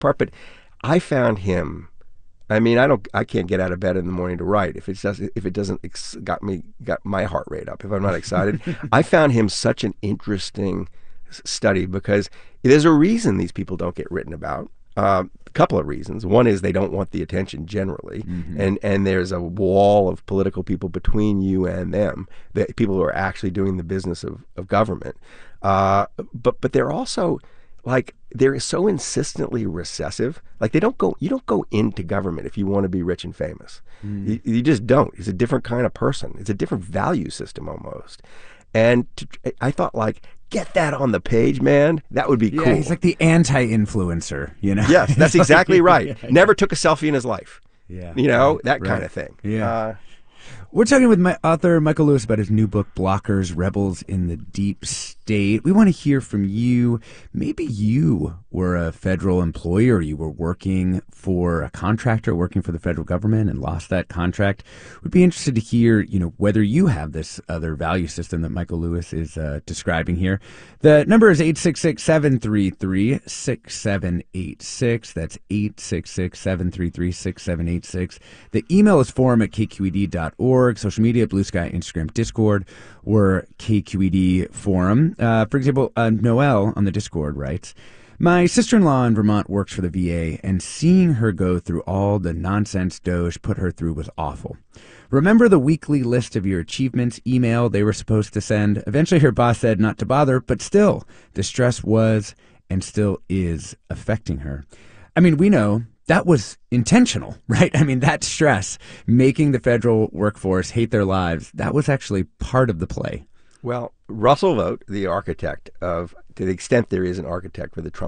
part. But I found him. I mean, I can't get out of bed in the morning to write if it doesn't got my heart rate up. If I'm not excited, I found him such an interesting study because there's a reason these people don't get written about. A couple of reasons. One is they don't want the attention generally, and there's a wall of political people between you and them, the people who are actually doing the business of government. But they're also like they're so insistently recessive. Like you don't go into government if you want to be rich and famous. You just don't. It's a different kind of person. It's a different value system almost. And I thought, like, get that on the page, man. That would be cool. Yeah, he's like the anti-influencer, you know? Yes, that's exactly right. Never took a selfie in his life. Yeah. You know, that kind of thing. Yeah. We're talking with my author, Michael Lewis, about his new book, Blockers, Rebels in the Deep State. We want to hear from you. Maybe you were a federal employee or you were working for a contractor, working for the federal government and lost that contract. We'd be interested to hear, whether you have this other value system that Michael Lewis is describing here. The number is 866-733-6786. That's 866-733-6786. The email is forum@kqed.org. Social media, Blue Sky, Instagram, Discord, or KQED Forum. For example, Noelle on the Discord writes, my sister-in-law in Vermont works for the VA, and seeing her go through all the nonsense DOJ put her through was awful. Remember the weekly list of your achievements email they were supposed to send? Eventually her boss said not to bother, but still, the stress was and still is affecting her. I mean, we know that was intentional, right? I mean, that stress, making the federal workforce hate their lives, that was actually part of the play. Well, Russell Vought, the architect of, to the extent there is an architect for the Trump